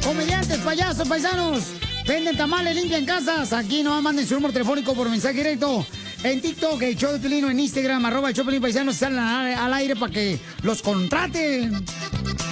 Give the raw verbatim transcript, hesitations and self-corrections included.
Comediantes, payasos, paisanos. Venden tamales, limpian casas. Aquí nomás manden su número telefónico por mensaje directo. En TikTok, el show de Pelín, o en Instagram, arroba el show de Pelín Paisanos, salen al al aire para que los contraten.